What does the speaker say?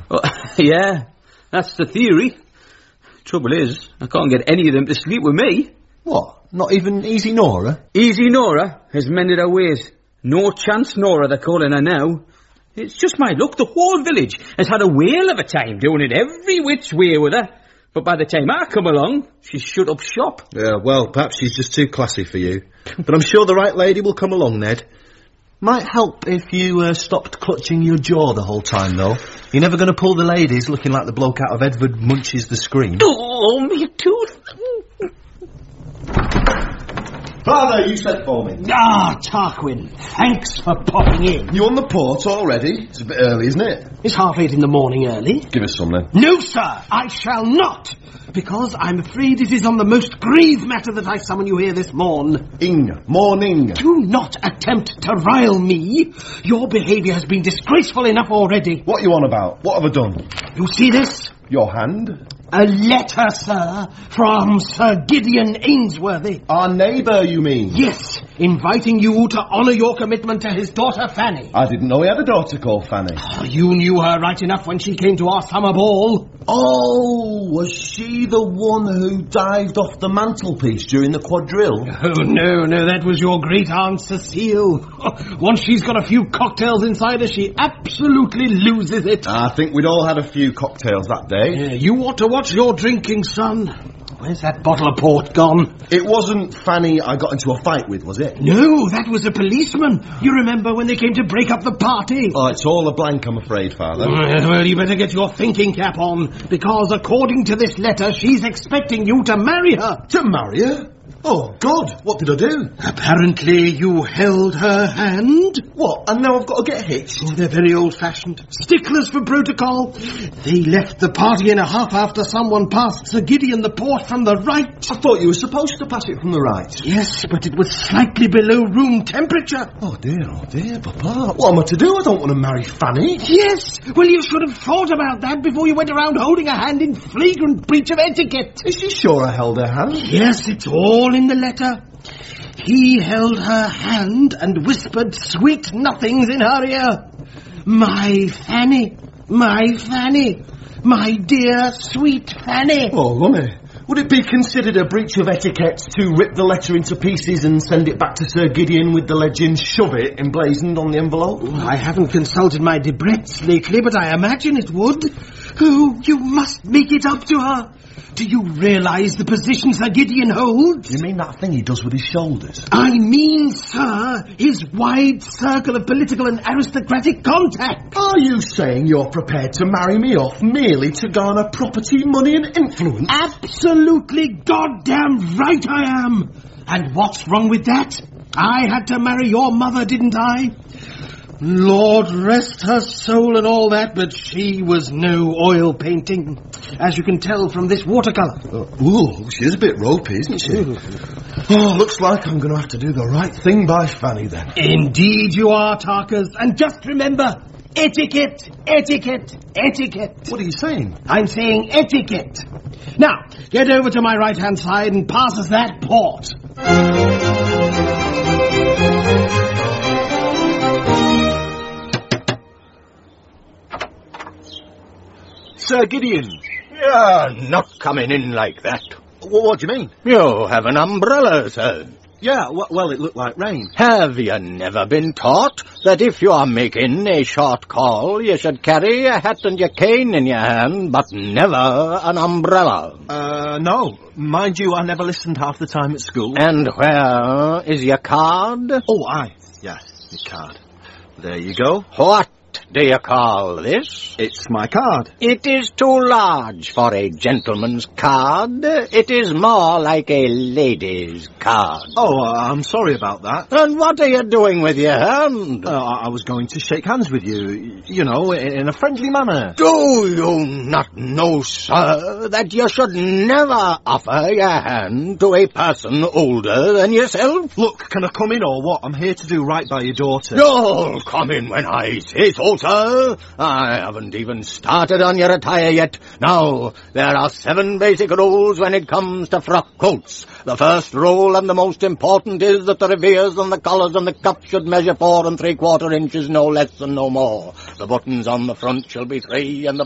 Oh, yeah, that's the theory. Trouble is, I can't get any of them to sleep with me. What? Not even Easy Nora? Easy Nora has mended her ways. No Chance Nora, they're calling her now. It's just my luck. The whole village has had a whale of a time doing it every which way with her. But by the time I come along, she's shut up shop. Yeah, well, perhaps she's just too classy for you. But I'm sure the right lady will come along, Ned. Might help if you stopped clutching your jaw the whole time, though. You're never going to pull the ladies looking like the bloke out of Edward Munch's The Scream. Oh, me tooth. Father, you sent for me. Ah, Tarquin, thanks for popping in. You on the port already? It's a bit early, isn't it? It's 8:30 in the morning early. Give us some, then. No, sir, I shall not, because I'm afraid it is on the most grave matter that I summon you here this morn. Morning. Do not attempt to rile me. Your behaviour has been disgraceful enough already. What you on about? What have I done? You see this? Your hand? A letter, sir, from Sir Gideon Ainsworthy. Our neighbour, you mean? Yes, inviting you to honour your commitment to his daughter Fanny. I didn't know he had a daughter called Fanny. Oh, you knew her right enough when she came to our summer ball. Oh, was she the one who dived off the mantelpiece during the quadrille? Oh, no, that was your great aunt Cecile. Once she's got a few cocktails inside her, she absolutely loses it. I think we'd all had a few cocktails that day. Yeah, you ought to watch your drinking, son. Where's that bottle of port gone? It wasn't Fanny I got into a fight with, was it? No, that was a policeman. You remember when they came to break up the party? Oh, it's all a blank, I'm afraid, Father. Well, you better get your thinking cap on, because according to this letter, she's expecting you to marry her. To marry her? Oh, God, what did I do? Apparently you held her hand. What, and now I've got to get hitched? Oh, they're very old-fashioned. Sticklers for protocol. They left the party in a huff after someone passed Sir Gideon the port from the right. I thought you were supposed to pass it from the right. Yes, but it was slightly below room temperature. Oh, dear, Papa. What am I to do? I don't want to marry Fanny. Yes, well, you should have thought about that before you went around holding her hand in flagrant breach of etiquette. Is she sure I held her hand? Yes, it's all in the letter. He held her hand and whispered sweet nothings in her ear. My Fanny, my dear sweet Fanny. Oh, Lummy, would it be considered a breach of etiquette to rip the letter into pieces and send it back to Sir Gideon with the legend "shove it" emblazoned on the envelope? I haven't consulted my debrettes lately, but I imagine it would. Oh, you must make it up to her. Do you realise the position Sir Gideon holds? You mean that thing he does with his shoulders? I mean, sir, his wide circle of political and aristocratic contact. Are you saying you're prepared to marry me off merely to garner property, money and influence? Absolutely goddamn right I am. And what's wrong with that? I had to marry your mother, didn't I? Lord rest her soul and all that, but she was no oil painting, as you can tell from this watercolour. Ooh, she's a bit ropey, isn't she? Oh, looks like I'm going to have to do the right thing by Fanny then. Indeed you are, Tarkers. And just remember, etiquette. What are you saying? I'm saying etiquette. Now, get over to my right-hand side and pass us that port. Sir Gideon. You're not coming in like that. Well, what do you mean? You have an umbrella, sir. Yeah, well, it looked like rain. Have you never been taught that if you are making a short call, you should carry a hat and your cane in your hand, but never an umbrella? No. Mind you, I never listened half the time at school. And where is your card? Oh, yes, your card. There you go. What do you call this? It's my card. It is too large for a gentleman's card. It is more like a lady's card. Oh, I'm sorry about that. And what are you doing with your hand? I was going to shake hands with you, you know, in a friendly manner. Do you not know, sir, that you should never offer your hand to a person older than yourself? Look, can I come in or what? I'm here to do right by your daughter. You'll come in when I say so, sir. I haven't even started on your attire yet. Now, there are 7 basic rules when it comes to frock coats. The first rule and the most important is that the revers and the collars and the cuffs should measure 4 3/4 inches, no less and no more. The buttons on the front shall be 3 and the